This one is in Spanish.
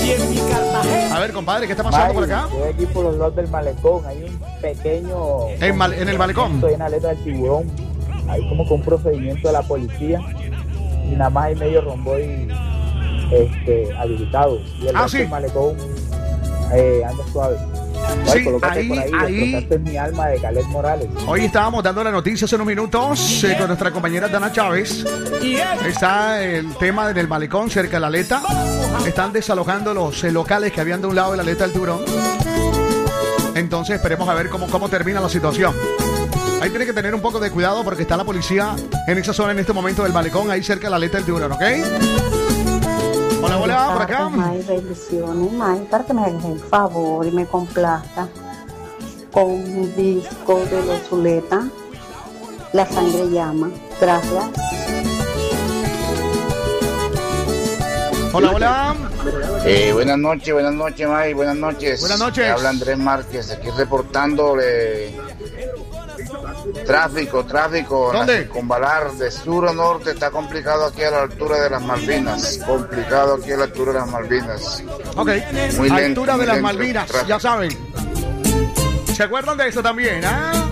A ver, compadre, ¿qué está pasando por acá? Estoy aquí por los lados del malecón. Hay un pequeño... En el malecón. Estoy en la aleta del tiburón. Hay como que un procedimiento de la policía. Y nada más hay medio romboy habilitado. Y el resto sí. del malecón anda suave. Sí, Colócate ahí. Destrozaste mi alma, de Caled Morales. Hoy estábamos dando la noticia hace unos minutos con nuestra compañera Dana Chávez. Está el tema del malecón cerca de la aleta. Están desalojando los locales que habían de un lado de la aleta del tiburón. Entonces esperemos a ver cómo termina la situación. Ahí tiene que tener un poco de cuidado porque está la policía en esa zona en este momento del malecón, ahí cerca de la aleta del tiburón, ¿ok? Hola, hola, por acá. May, bendiciones, May, para que me hagas el favor y me complazca con un disco de los Zuleta, La Sangre Llama. Gracias. Hola, hola. Buenas noches, May, buenas noches. Buenas noches. Me habla Andrés Márquez, aquí reportándole tráfico. ¿Dónde? En la Circunvalar de sur a norte está complicado aquí a la altura de las Malvinas. Ok, Muy lento, altura de muy las lento Malvinas, el tráfico. ya saben. ¿Se acuerdan de eso también, ah?